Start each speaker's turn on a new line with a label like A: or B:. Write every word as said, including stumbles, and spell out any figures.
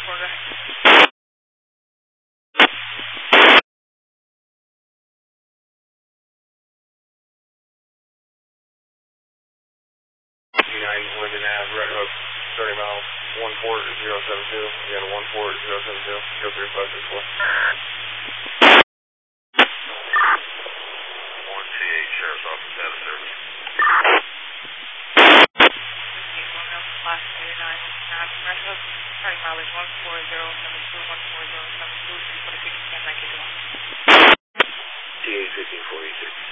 A: four, go ahead.
B: nine Linden Ave, Red Hook, thirty miles, one four zero seven two. You got a one four zero seven two, go three five six four. one T eight, Sheriff's Office, out of service.
A: one Mills, class thirty-nine, Ave, Red Hook, starting mileage one four zero seven two, one four zero seven two, three forty-six, ten, nine, one.
B: T eight fifteen forty-six.